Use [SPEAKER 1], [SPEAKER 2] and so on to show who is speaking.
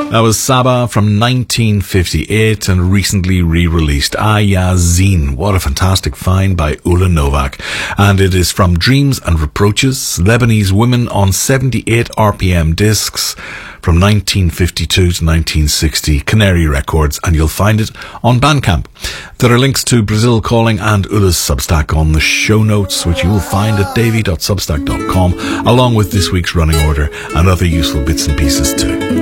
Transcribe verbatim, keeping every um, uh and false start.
[SPEAKER 1] That was Saba from nineteen fifty-eight and recently re-released Ayazin. What a fantastic find by Ula Novak. And it is from Dreams and Reproaches, Lebanese Women on seventy-eight R P M discs from nineteen fifty-two to nineteen sixty, Canary Records, and you'll find it on Bandcamp. There are links to Brazil Calling and Ula's Substack on the show notes, which you will find at davy dot substack dot com, along with this week's running order and other useful bits and pieces too.